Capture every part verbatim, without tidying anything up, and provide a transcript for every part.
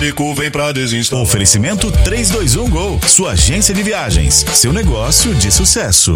Pânico vem pra desinstalar. Oferecimento três dois um Gol, sua agência de viagens, seu negócio de sucesso.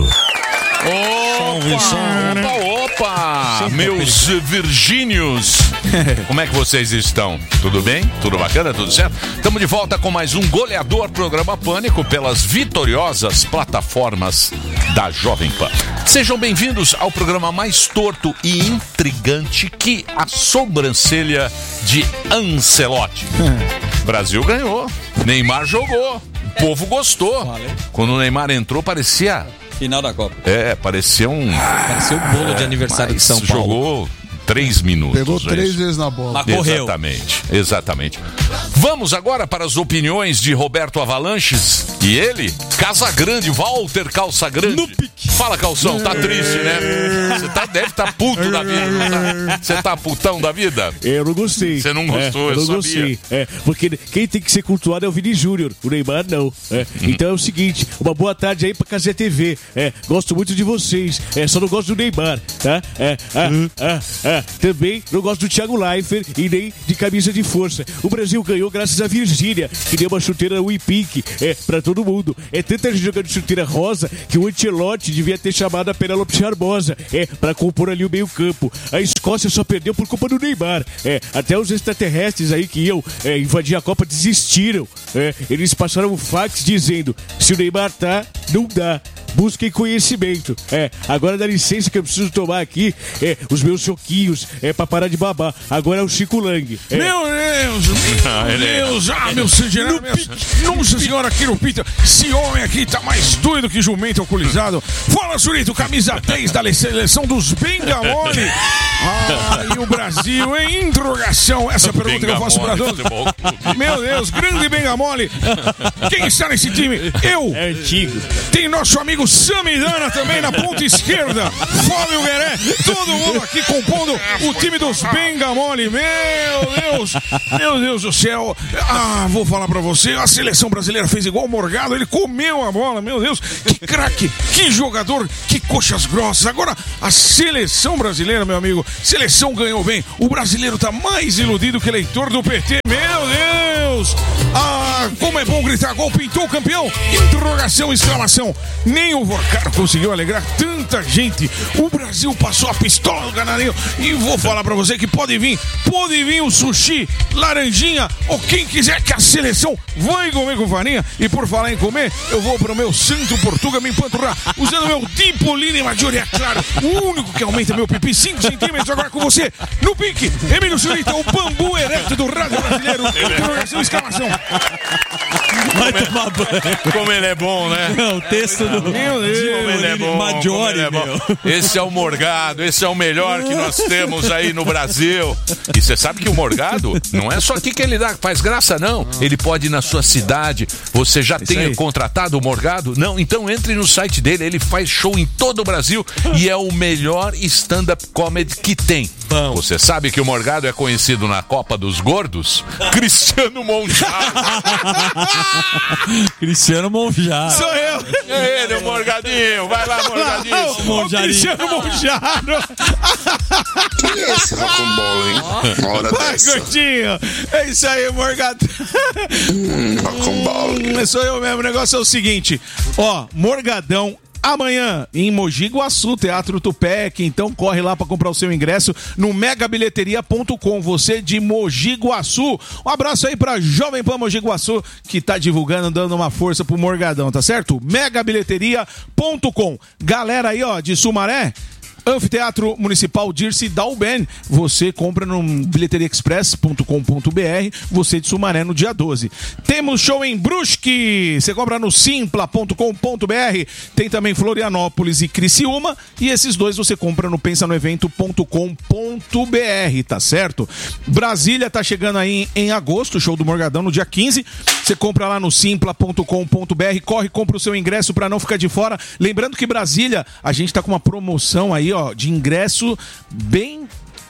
Opa, opa, opa, meus virgínios, como é que vocês estão? Tudo bem? Tudo bacana? Tudo certo? Estamos de volta com mais um Goleador Programa Pânico pelas vitoriosas plataformas da Jovem Pan. Sejam bem-vindos ao programa mais torto e intrigante que a sobrancelha de Ancelotti. Brasil ganhou, Neymar jogou, o povo gostou. Quando o Neymar entrou parecia... Final da Copa. É, parecia um... Parecia um bolo de aniversário de São Paulo. Jogou três minutos. Pegou três é vezes na bola. Mas correu. Exatamente, exatamente. Vamos agora para as opiniões de Roberto Avalanches e ele, Casagrande, Walter Calçagrande. No pique. Fala, Calção, tá triste, né? Você tá, deve estar tá puto da vida. Você tá, tá putão da vida? Eu não gostei. Você não gostou, é, eu, eu não sabia. gostei. É, porque quem tem que ser cultuado é o Vini Júnior, o Neymar não. É. Hum. Então é o seguinte, uma boa tarde aí pra Casé T V. É, gosto muito de vocês, é, só não gosto do Neymar, tá? É, ah, hum. ah, ah, também não gosto do Thiago Leifert e nem de camisa de força. O Brasil ganhou graças a Virgínia, que deu uma chuteira Wii Pink é, pra todo mundo. É tanta gente jogando chuteira rosa que o Ancelotti devia ter chamado a Penélope Charmosa é, pra compor ali o meio campo. A Escócia só perdeu por culpa do Neymar. É, até os extraterrestres aí que iam é, invadir a Copa desistiram. É, eles passaram um fax dizendo: se o Neymar tá, não dá. Busquem conhecimento. É, agora dá licença que eu preciso tomar aqui é, os meus choquinhos é, pra parar de babar. Agora é o Chico Lang. É. Meu Deus, meu Deus, ah, meu Sangerão, nossa senhora, aqui no Pita, esse homem aqui tá mais doido que jumento alcoolizado. Fala, Zurito, camisa dez da seleção dos Bengamole. Ah, e o Brasil, em interrogação, essa pergunta que eu faço pra todos. Meu Deus, grande Bengamole. Quem está nesse time? Eu. É antigo. Tem nosso amigo Samidana também na ponta esquerda. Fábio Gueré, todo mundo aqui compondo o time dos Bengamole. Meu Deus, meu Deus do céu. Ah, vou falar pra você, a seleção brasileira fez igual o Morgado, ele comeu a bola, meu Deus, que craque, que jogador, que coxas grossas. Agora, a seleção brasileira, meu amigo, seleção ganhou bem. O brasileiro tá mais iludido que eleitor do P T. Meu Deus! Ah, como é bom gritar gol, pintou o campeão. Interrogação, exclamação. Nem o Vorcar conseguiu alegrar tanta gente. O Brasil passou a pistola do canarinho. E vou falar pra você que pode vir, pode vir o sushi, laranjinha, ou quem quiser que a seleção vai comer com farinha. E por falar em comer, eu vou pro meu Santo Portuga me empanturrar usando meu Dipolini Maggiore, é claro, o único que aumenta meu pipi cinco centímetros. Agora com você, no pique, Emílio Zurita, o bambu ereto do rádio brasileiro. Interrogação, exclamação. Vai tomar banho. Como ele é bom, né? Não, o texto do... Meu Deus, como ele é bom, Maggiore, ele é bom. Esse é o Morgado, esse é o melhor que nós temos aí no Brasil. E você sabe que o Morgado não é só aqui que ele dá, faz graça, não. Ele pode ir na sua cidade. Você já tem contratado o Morgado? Não, então entre no site dele. Ele faz show em todo o Brasil e é o melhor stand-up comedy que tem. Bom. Você sabe que o Morgado é conhecido na Copa dos Gordos? Cristiano Monjaro. Cristiano Monjaro. Sou eu. É ele, o Morgadinho. Vai lá, Morgadinho. O Cristiano Monjaro. Quem é esse rocambole, hein? Uma hora Vai, dessa. Curtinho. É isso aí, Morgado. Hum, rocambole. Sou eu mesmo. O negócio é o seguinte. Ó, Morgadão. Amanhã, em Mogi Guaçu, Teatro Tupec. Então corre lá para comprar o seu ingresso no mega bilheteria ponto com. Você de Mogi Guaçu. Um abraço aí pra Jovem Pan Mogi Guaçu, que tá divulgando, dando uma força pro Morgadão, tá certo? mega bilheteria ponto com. Galera aí, ó, de Sumaré, Anfiteatro Municipal Dirce Dalben. Você compra no bilheteria express ponto com ponto b r. Você de Sumaré no dia doze. Temos show em Brusque. Você compra no simpla ponto com ponto b r. Tem também Florianópolis e Criciúma. E esses dois você compra no pensa no evento ponto com ponto b r, tá certo? Brasília tá chegando aí em, em agosto. Show do Morgadão no dia quinze. Você compra lá no simpla ponto com ponto b r. Corre, compra o seu ingresso pra não ficar de fora. Lembrando que Brasília, a gente tá com uma promoção aí, ó, de ingresso bem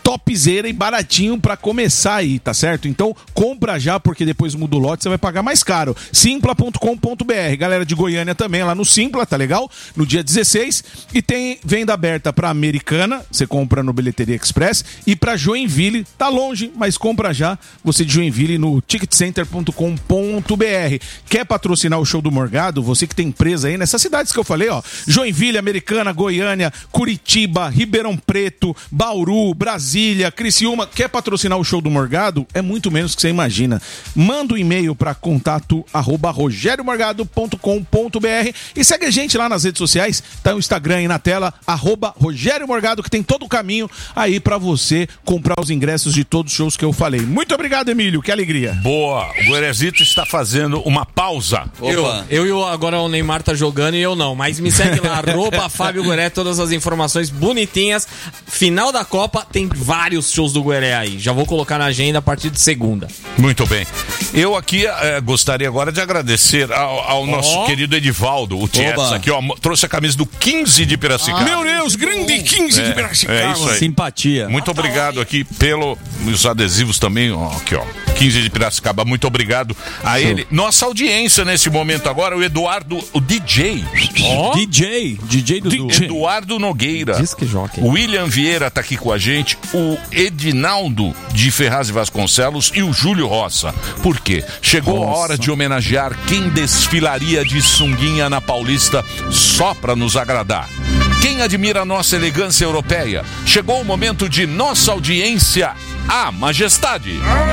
topzera e baratinho pra começar aí, tá certo? Então compra já, porque depois muda o lote, você vai pagar mais caro. simpla ponto com ponto b r. Galera de Goiânia também lá no Simpla, tá legal? No dia dezesseis. E tem venda aberta pra Americana, você compra no Bilheteria Express, e pra Joinville, tá longe, mas compra já, você de Joinville no ticket center ponto com ponto b r. Quer patrocinar o show do Morgado? Você que tem empresa aí nessas cidades que eu falei, ó, Joinville, Americana, Goiânia, Curitiba, Ribeirão Preto, Bauru, Brasília, Criciúma, quer patrocinar o show do Morgado? É muito menos que você imagina. Manda um e-mail para contato arroba rogério morgado ponto com ponto b r e segue a gente lá nas redes sociais, tá o Instagram aí na tela, arroba Rogério Morgado, que tem todo o caminho aí para você comprar os ingressos de todos os shows que eu falei. Muito obrigado, Emílio, que alegria. Boa, o Guerezito está fazendo uma pausa. Eu, eu e o, agora o Neymar tá jogando e eu não, mas me segue lá, arroba Fábio Gueré, todas as informações bonitinhas. Final da Copa, tem vários shows do Gueré aí. Já vou colocar na agenda a partir de segunda. Muito bem. Eu aqui eh, gostaria agora de agradecer ao, ao nosso Oh. querido Edivaldo, o Tietz aqui, ó, trouxe a camisa do quinze de Piracicaba. Meu Deus, grande quinze de Piracicaba. É isso aí. Simpatia. Muito obrigado aqui pelos adesivos também, ó, aqui ó, quinze de Piracicaba, muito obrigado a ele. Nossa audiência nesse momento agora, o Eduardo, o D J. Oh. D J, D J do D- Eduardo Nogueira. Diz que jockey. O William Vieira tá aqui com a gente, o Edinaldo de Ferraz e Vasconcelos e o Júlio Roça. Por quê? Chegou a hora de homenagear quem desfilaria de sunguinha na Paulista só pra nos agradar. Quem admira a nossa elegância europeia? Chegou o momento de nossa audiência, a majestade.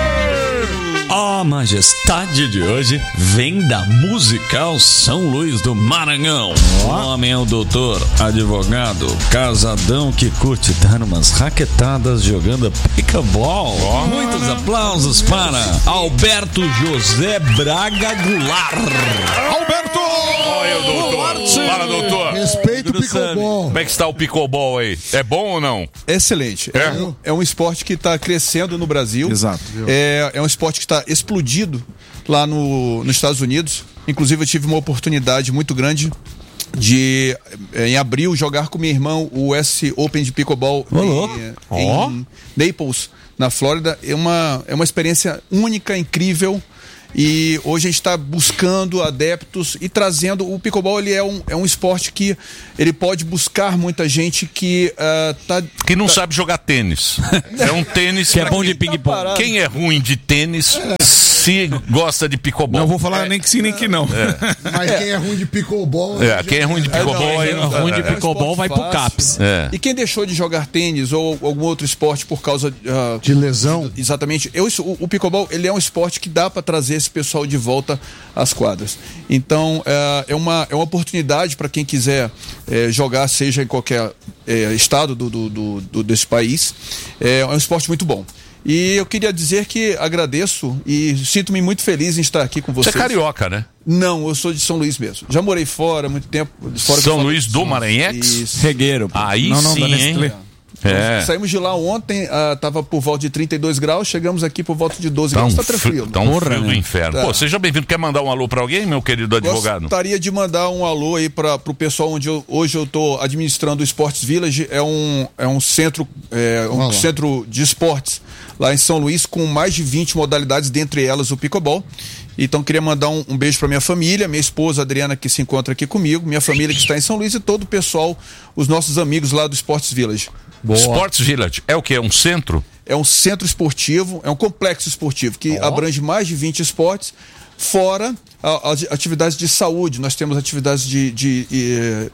A majestade de hoje vem da Musical São Luís do Maranhão. O homem é o doutor, advogado, casadão que curte dar umas raquetadas jogando pickleball. Muitos aplausos para Alberto José Braga Goulart. Alberto! Olha o doutor. Fala, doutor. Respeito o pickleball. Como é que está o pickleball aí? É bom ou não? Excelente. É, É? um, é um esporte que está crescendo no Brasil. Exato. É, é um esporte que está explodido lá no, nos Estados Unidos. Inclusive, eu tive uma oportunidade muito grande de, em abril, jogar com meu irmão o U S Open de Pickleball em, em Naples, na Flórida. É uma, é uma experiência única, incrível. E hoje a gente está buscando adeptos e trazendo. O pickleball, ele é um, é um esporte que ele pode buscar muita gente que uh, tá, Que não tá, sabe jogar tênis. É um tênis Que é pra bom de quem- ping-pong. parado. Quem é ruim de tênis se gosta de pickleball. Não vou falar nem que sim, nem que não. Mas quem é ruim de pickleball... É, quem é ruim de pickleball aí não Ruim de é. pickleball vai pro fácil. CAPS. É. E quem deixou de jogar tênis ou algum outro esporte por causa uh, De lesão. Exatamente. Eu, o, o pickleball, ele é um esporte que dá para trazer esse pessoal de volta às quadras. Então, é, é, uma, é uma oportunidade para quem quiser é, jogar, seja em qualquer é, estado do, do, do, do- desse país. É, é um esporte muito bom. E eu queria dizer que agradeço e sinto-me muito feliz em estar aqui com Você vocês. é carioca, né? Não, eu sou de São Luís mesmo. Já morei fora há muito tempo. Fora que eu São falo- Luís do Maranhex? Isso. Regueiro. pô. Aí Não, não, da sim, hein? Nestlé. É. Saímos de lá ontem, ah, tava por volta de trinta e dois graus, chegamos aqui por volta de doze Tá um, graus, tá frio, tranquilo. tá um frio do inferno. Tá. Pô, seja bem-vindo. Quer mandar um alô pra alguém, meu querido advogado? Gostaria de mandar um alô aí para o pessoal onde eu, hoje eu tô administrando o Sports Village. É um, é um centro é um Olá. centro de esportes lá em São Luís com mais de vinte modalidades, dentre elas o pickleball. Então queria mandar um, um beijo para minha família, minha esposa Adriana, que se encontra aqui comigo, minha família que está em São Luís e todo o pessoal, os nossos amigos lá do Sports Village. Sports Village é o quê? É um centro? É um centro esportivo, é um complexo esportivo que abrange mais de vinte esportes, fora a- as atividades de saúde. Nós temos atividades de, de, de,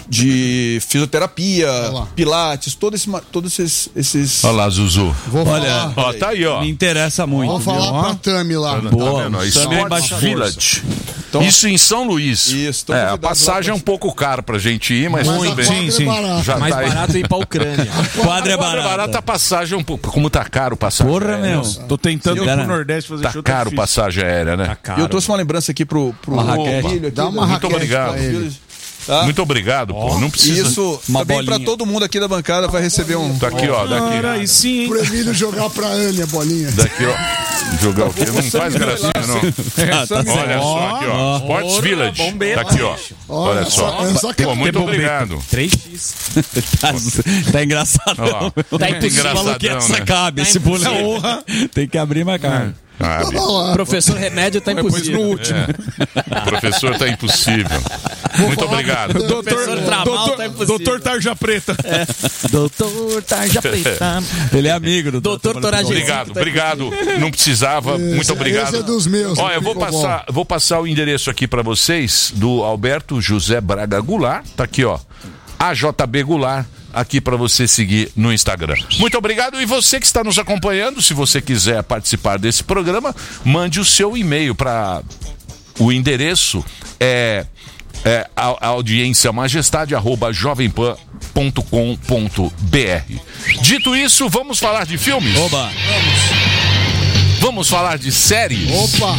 de fisioterapia, lá. pilates, todos esse, todos esses... esses... Olha lá, Zuzu. Vou falar, Ó, tá aí, ó. Me interessa muito. vou falar viu? pra Tami lá. Boa. Tá vendo? Também Sports baixa Village. Então- Isso em São Luís. Isso, então É, a convidados lá passagem é pra- um pouco cara pra gente ir, mas Mas tudo a bem. quadra é barata. Já Mais tá aí. barato ir pra Ucrânia. Quadra é Agora barata. barata a passagem é um pouco. Como tá caro passagem? Porra, aérea, meu. né? Tô tentando ir Cara, pro Nordeste fazer Tá show. caro difícil. passagem aérea, né? Tá E caro. eu trouxe uma lembrança aqui pro, pro Uma raquete. Emílio aqui, Dá uma do- raquete obrigado. pra ele. Tá? Muito obrigado, pô. Não precisa. Isso Uma também pra bolinha. todo mundo aqui da bancada vai receber um. Daqui, ó, daqui. Cara, aí sim, hein? Pro Emílio jogar pra Anne a bolinha. Daqui, ó. Jogar o quê? Não faz gracinha, não. Ah, tá certo. Olha só aqui, ó. Sports Village. Tá aqui, ó. Olha só. é só que- Pô, muito obrigado. três x tá, tá engraçadão. Ó, tá engraçadão, Falou que essa né? cabe, esse bolinho. Tem que abrir, mas cabe. Ah, Professor Remédio tá Depois impossível. no último. o professor tá impossível. Muito obrigado. Doutor, Professor Tramal doutor, tá impossível. doutor Tarja Preta. Doutor Tarja Preta. Ele é amigo do Doutor Toragem. Obrigado, obrigado. Não precisava. Muito obrigado. Esse é dos meus. Olha, eu vou Pickleball. passar, vou passar o endereço aqui pra vocês do Alberto José Braga Goulart. Tá aqui, ó. A J B Goulart. Aqui para você seguir no Instagram. Muito obrigado. E você que está nos acompanhando, se você quiser participar desse programa, mande o seu e-mail para o endereço é, é a, a audiência majestade arroba jovempan ponto com ponto br. Dito isso, vamos falar de filmes? Oba! Vamos falar de séries? Opa!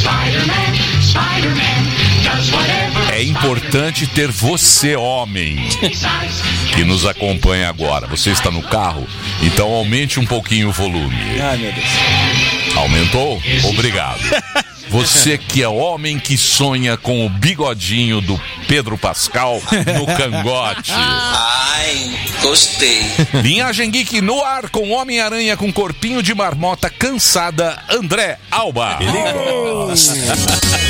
É importante ter você, homem, que nos acompanha agora. Você está no carro? Então aumente um pouquinho o volume. Ai, meu Deus. Aumentou? Obrigado. Você que é homem que sonha com o bigodinho do Pedro Pascal no cangote. Ai, gostei. Linhagem Geek no ar com Homem-Aranha com corpinho de marmota cansada, André Alba.